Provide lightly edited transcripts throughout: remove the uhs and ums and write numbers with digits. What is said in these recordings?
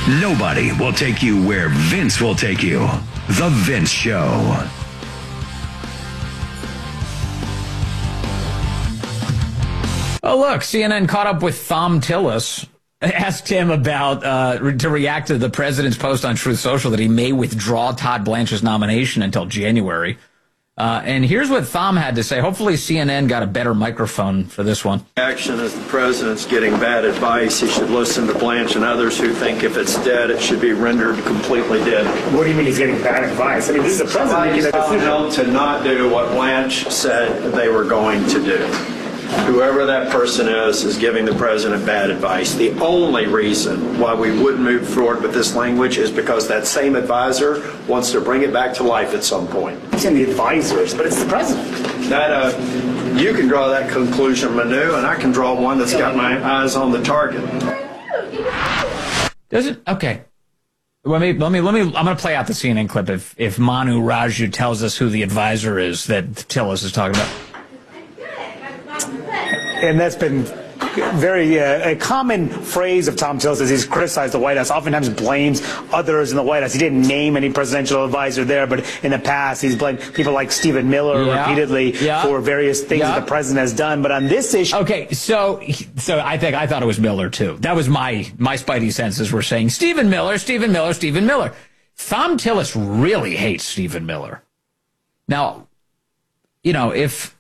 Nobody will take you where Vince will take you. The Vince Show. Oh, look, CNN caught up with Thom Tillis, asked him about, to react to the president's post on Truth Social that he may withdraw Todd Blanche's nomination until January. And here's what Thom had to say. Hopefully CNN got a better microphone for this one. Action as the president's getting bad advice. He should listen to Blanche and others who think if it's dead, it should be rendered completely dead. What do you mean he's getting bad advice? I mean, this is the president making a decision. To not do what Blanche said they were going to do. Whoever that person is giving the president bad advice. The only reason why we wouldn't move forward with this language is because that same advisor wants to bring it back to life at some point. It's in the advisors, but it's the president. You can draw that conclusion, Manu, and I can draw one that's got my eyes on the target. Does it? Okay. Let me. I'm going to play out the CNN clip if Manu Raju tells us who the advisor is that Tillis is talking about. And that's been very a common phrase of Thom Tillis as he's criticized the White House, oftentimes blames others in the White House. He didn't name any presidential advisor there, but in the past he's blamed people like Stephen Miller repeatedly for various things that the president has done. But on this issue... Okay, so I thought it was Miller, too. That was my spidey senses were saying, Stephen Miller, Stephen Miller, Stephen Miller. Thom Tillis really hates Stephen Miller. Now, you know, if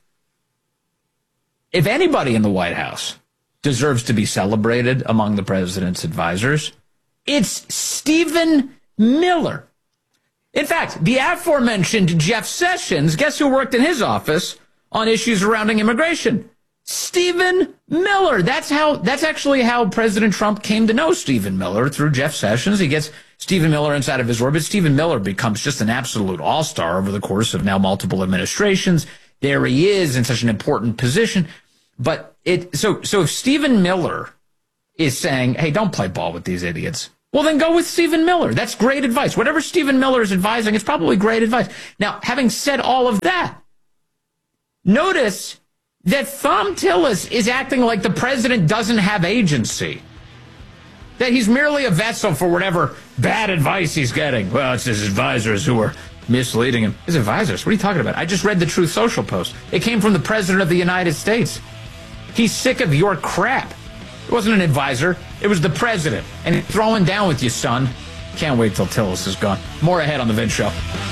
anybody in the White House deserves to be celebrated among the president's advisors, it's Stephen Miller. In fact, the aforementioned Jeff Sessions, guess who worked in his office on issues surrounding immigration? Stephen Miller. That's actually how President Trump came to know Stephen Miller, through Jeff Sessions. He gets Stephen Miller inside of his orbit. Stephen Miller becomes just an absolute all-star over the course of now multiple administrations. There he is in such an important position. But so if Stephen Miller is saying, hey, don't play ball with these idiots, well, then go with Stephen Miller. That's great advice. Whatever Stephen Miller is advising, it's probably great advice. Now, having said all of that, notice that Thom Tillis is acting like the president doesn't have agency, that he's merely a vessel for whatever bad advice he's getting. Well, it's his advisors who are misleading him. His advisors? What are you talking about? I just read the Truth Social post. It came from the president of the United States. He's sick of your crap. It wasn't an advisor. It was the president. And he's throwing down with you, son. Can't wait till Tillis is gone. More ahead on The Vince Show.